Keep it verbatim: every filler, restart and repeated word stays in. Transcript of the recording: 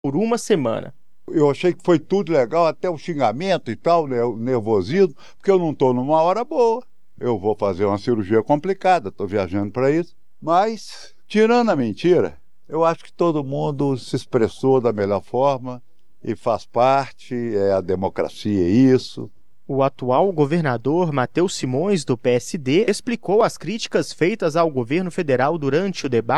por uma semana. Eu achei que foi tudo legal, até o xingamento e tal, né, o nervosismo, porque eu não estou numa hora boa. Eu vou fazer uma cirurgia complicada, estou viajando para isso. Mas, tirando a mentira, eu acho que todo mundo se expressou da melhor forma e faz parte, é a democracia isso. O atual governador Matheus Simões, do P S D, explicou as críticas feitas ao governo federal durante o debate.